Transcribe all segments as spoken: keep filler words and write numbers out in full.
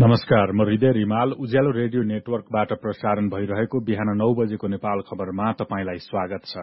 नमस्कार, म हृदय रिमाल उज्यालो रेडियो नेटवर्कबाट प्रसारण भइरहेको बिहान नौ बजेको नेपाल खबरमा तपाईंलाई स्वागत छ।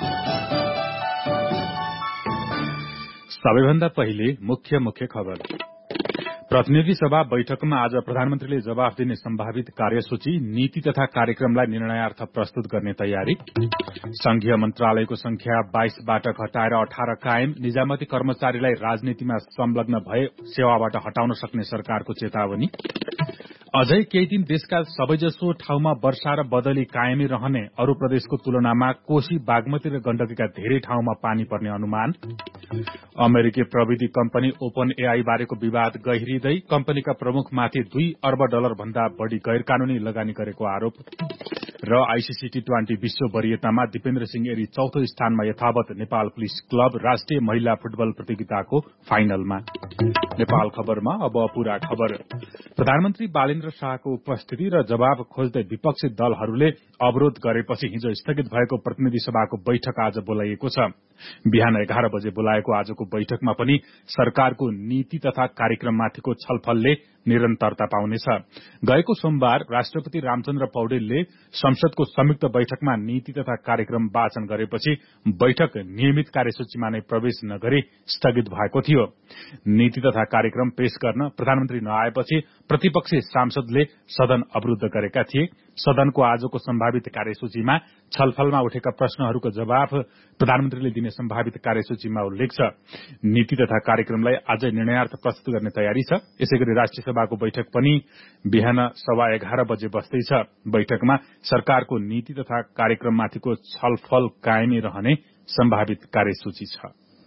सबैभन्दा पहिले मुख्य मुख्य खबर। प्रतिनिधि सभा बैठकमा आज प्रधानमन्त्रीले जवाफ दिने सम्भावित कार्यसूची, नीति तथा कार्यक्रमलाई निर्णयार्थ प्रस्तुत गर्ने तयारी। संघीय मन्त्रालयको संख्या बाइसबाट घटाएर अठार कायम, निजामती कर्मचारीलाई राजनीतिमा संलग्न भए सेवाबाट हटाउन सक्ने सरकारको चेतावनी। अझै केही दिन देशका सबैजसो ठाउँमा वर्षा र बदली कायमै रहने, अरू प्रदेशको तुलनामा कोशी, बागमती र गण्डकीका धेरै ठाउँमा पानी पर्ने अनुमान। अमेरिकी प्रविधि कम्पनी ओपन एआई बारेको विवाद गहिरिँदै कम्पनीका प्रमुखमाथि दुई अर्ब डलर भन्दा बढ़ी गैर कानूनी लगानी गरेको आरोप। र आईसीसी टी ट्वेन्टी विश्व वरियतामा दिपेन्द्र सिंह एरी चौथो स्थानमा यथावत नेपाल पुलिस क्लब राष्ट्रिय महिला फुटबल प्रतियोगिताको फाइनलमा। नेपाल खबरमा अब पूरा खबर। प्रधानमन्त्री बालेन्द्र शाहको उपस्थिति र जवाब खोज्दै विपक्षी दलहरूले अवरोध गरेपछि हिजो स्थगित भएको प्रतिनिधि सभाको बैठक आज बोलाइएको छ। बिहान एघार बजे बोलाएको आजको बैठकमा पनि सरकारको नीति तथा कार्यक्रममाथिको छलफलले निरन्तरता पाउनेछ। गएको सोमबार राष्ट्रपति रामचन्द्र पौडेलले संसदको संयुक्त बैठकमा नीति तथा कार्यक्रम वाचन गरेपछि बैठक नियमित कार्यसूचीमा नै प्रवेश नगरी स्थगित भएको थियो। नीति तथा कार्यक्रम पेश गर्न प्रधानमन्त्री नआएपछि प्रतिपक्षी सांसदले सदन अवरूद्ध गरेका थिए। सदनको आजको सम्भावित कार्यसूचीमा छलफलमा उठेका प्रश्नहरूको जवाफ प्रधानमन्त्रीले दिने सम्भावित कार्यसूचीमा उल्लेख छ। नीति तथा कार्यक्रमलाई अझै निर्णयार्थ प्रस्तुत गर्ने तयारी छ। यसैगरी राष्ट्रिय सभाको बैठक पनि बिहान सवा एघार बजे बस्दैछ। बैठकमा सरकारको नीति तथा कार्यक्रममाथिको छलफल कायमै रहने सम्भावित कार्यसूची छ।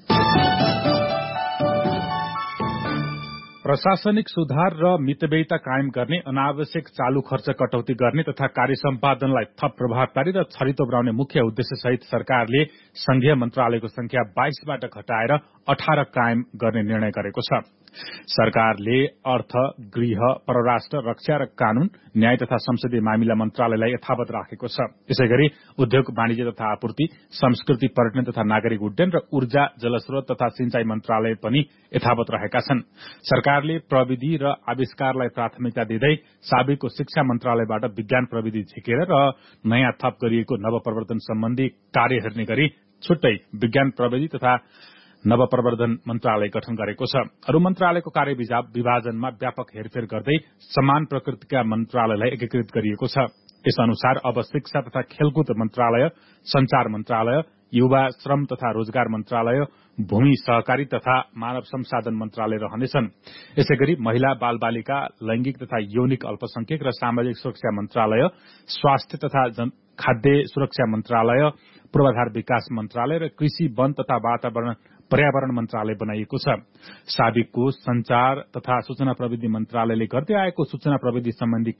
प्रशासनिक सुधार र मितव्ययिता कायम गर्ने, अनावश्यक चालू खर्च कटौती गर्ने तथा कार्य सम्पादनलाई थप प्रभावकारी र छरितो बनाउने मुख्य उद्देश्यसहित सरकारले संघीय मन्त्रालयको संख्या बाइसबाट घटाएर अठार कायम गर्ने निर्णय गरेको छ। सरकारले अर्थ, गृह, परराष्ट्र, रक्षा र कानून, न्याय तथा संसदीय मामिला मन्त्रालयलाई यथावत राखेको छ। यसैगरी उद्योग, वाणिज्य तथा आपूर्ति, संस्कृति, पर्यटन तथा नागरिक उड्डयन र ऊर्जा, जलस्रोत तथा सिंचाई मन्त्रालय पनि यथावत रहेका छन्। सरकारले प्रविधि र आविष्कारलाई प्राथमिकता दिँदै साबिकको शिक्षा मन्त्रालयबाट विज्ञान प्रविधि झिकेर र नयाँ थप गरिएको नवप्रवर्धन सम्बन्धी कार्य हेर्ने गरी छुट्टै विज्ञान प्रविधि तथा नवप्रवर्धन मन्त्रालय गठन गरेको छ। अरू मन्त्रालयको कार्य विभाजनमा व्यापक हेरफेर गर्दै समान प्रकृतिका मन्त्रालयलाई एकीकृत गरिएको छ। यस अनुसार अब शिक्षा तथा खेलकुद मन्त्रालय, संचार मन्त्रालय, युवा, श्रम तथा रोजगार मन्त्रालय, भूमि सहकारी तथा मानव संसाधन मन्त्रालय रहनेछन्। यसैगरी महिला, बाल बालिका, लैंगिक तथा यौनिक अल्पसंख्यक र सामाजिक सुरक्षा मन्त्रालय, स्वास्थ्य तथा खाद्य सुरक्षा मन्त्रालय, पूर्वाधार विकास मन्त्रालय र कृषि, वन तथा वातावरण पर्यावरण मन्त्रालय बनाइएको छ। साबिकको संचार तथा सूचना प्रविधि मन्त्रालयले गर्दै आएको सूचना प्रविधि सम्बन्धी